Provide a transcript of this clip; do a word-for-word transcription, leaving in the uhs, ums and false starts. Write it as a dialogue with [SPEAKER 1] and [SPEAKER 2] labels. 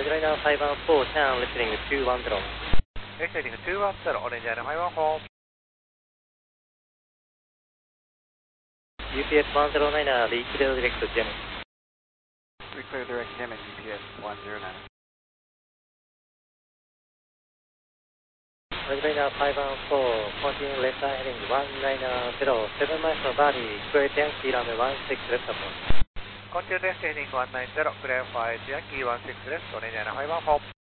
[SPEAKER 1] right now five one four, town listening to two one zero.
[SPEAKER 2] Listening to two one zero, Orange Island five one four.
[SPEAKER 1] U P S one zero nine, uh, the clear direct to Jimmy.
[SPEAKER 2] We clear direct Jimmy, U P S one zero nine.
[SPEAKER 1] Orange right now five one four, continue left side heading one nine zero, seven miles from Bali, square Yankee runway one six left approach.
[SPEAKER 2] Continue left heading one nine zero, clear five Yankee one six left, Orange Island five one four.